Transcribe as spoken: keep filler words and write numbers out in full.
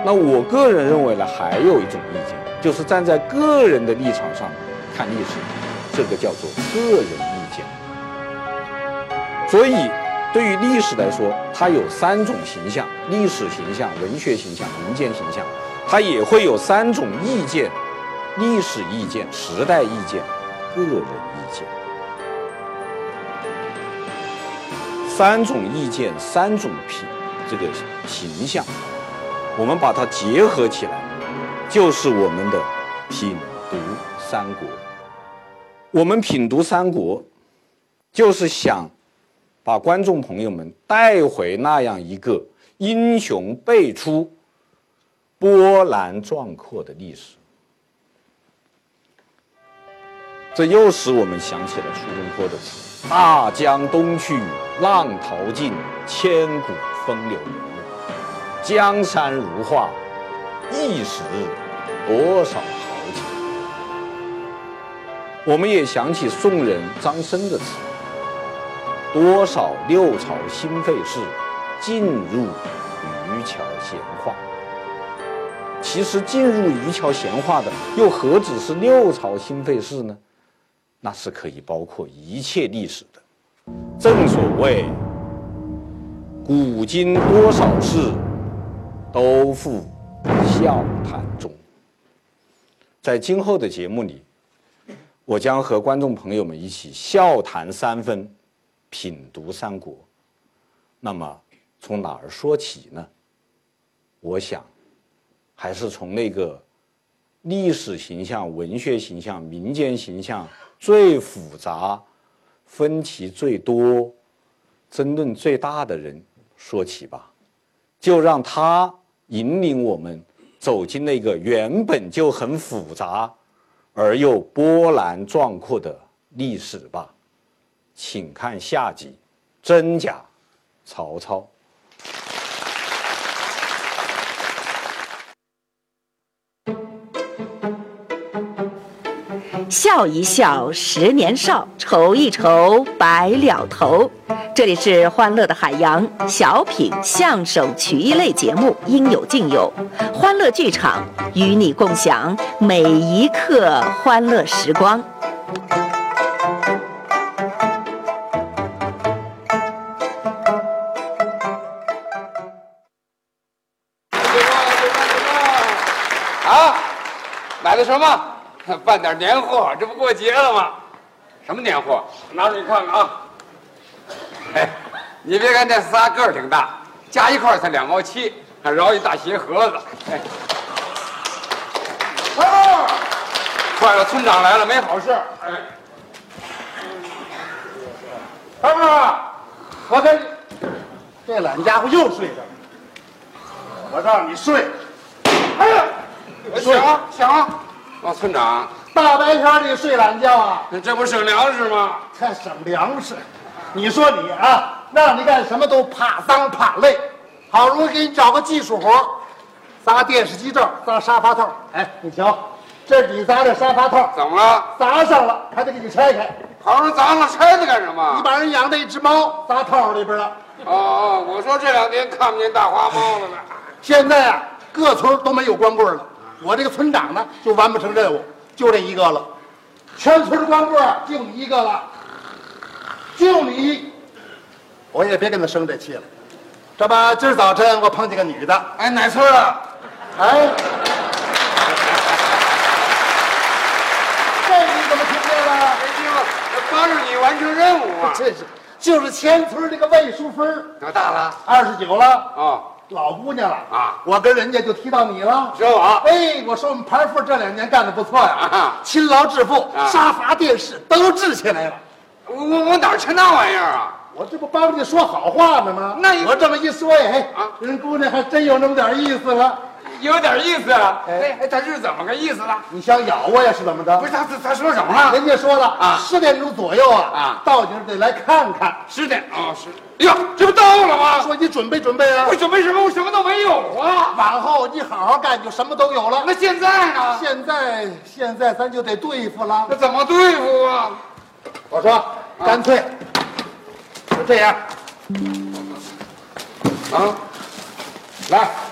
那我个人认为呢，还有一种意见，就是站在个人的立场上看历史，这个叫做个人意见。所以，对于历史来说，它有三种形象：历史形象、文学形象、民间形象。它也会有三种意见：历史意见、时代意见、个人意见。三种意见，三种品，这个形象，我们把它结合起来，就是我们的品读三国。我们品读三国，就是想把观众朋友们带回那样一个英雄辈出、波澜壮阔的历史。这又使我们想起了苏东坡的词：大江东去，浪淘尽，千古风流人物。江山如画，一时多少豪情。我们也想起宋人张生的词：多少六朝新废事，尽入渔樵闲话。其实进入渔樵闲话的，又何止是六朝新废事呢？那是可以包括一切历史的。正所谓古今多少事，都付笑谈中。在今后的节目里，我将和观众朋友们一起笑谈三分，品读三国。那么从哪儿说起呢？我想还是从那个历史形象、文学形象、民间形象最复杂、分歧最多、争论最大的人说起吧。就让他引领我们走进那个原本就很复杂而又波澜壮阔的历史吧。请看下集《真假曹操》。 笑一笑，十年少；愁一愁，白了头。这里是欢乐的海洋小品、相声、曲艺类节目，应有尽有。欢乐剧场与你共享每一刻欢乐时光。 啊，买的什么？办点年货，这不过节了吗？什么年货？拿出去看看啊！哎，你别看这仨个儿挺大，加一块才两毛七，还饶一大鞋盒子。哎，啊，快了，村长来了，没好事。哎，二哥，我跟这懒家伙又睡着了，我让你睡。哎呀， 醒啊醒啊！哦，村长， 大白天里睡懒觉啊？ 这不省粮食吗？ 还省粮食？你说你啊，让你干什么都怕脏怕累，好容易给你找个技术活，砸电视机罩，砸沙发套。哎，你瞧，这你砸这沙发套， 怎么了？ 砸上了，还得给你拆开。 好人砸了拆它干什么？ 你把人养的一只猫砸套里边了。 哦哦，我说这两天看不见大花猫了呢。 现在啊，各村都没有光棍了。我这个村长呢，就完不成任务，就这一个了。全村的光棍就你一个了，就你，我也别跟他生这气了。这不，今儿早晨我碰见个女的， 哎，哪村啊？ 哎，这你怎么听见了？ 没听了，帮着你完成任务啊。 这是，就是前村这个魏淑芬， 多大了？ 二十九了。 哦。 老姑娘了啊！ 我跟人家就提到你了， 说我， 哎，我说我们盘富这两年干得不错呀， 啊、 勤劳致富， 啊、 沙发、电视都置起来了。 我我我哪成那玩意儿啊？ 我这不帮你说好话呢吗？ 那我这么一说，哎， 啊， 人姑娘还真有那么点意思了， 有点意思啊。哎哎，他是怎么个意思呢？ 你想咬我也是怎么着？ 不是他他他说什么了？ 人家说了啊， 十点钟左右啊， 啊， 到你这得来看看。 十点啊，十。哎呦，这不到了吗？ 说你准备准备啊！ 我准备什么？我什么都没有啊！ 往后你好好干，就什么都有了。 那现在呢？ 现在现在咱就得对付了。 那怎么对付啊？ 我说，干脆就这样。 啊，来。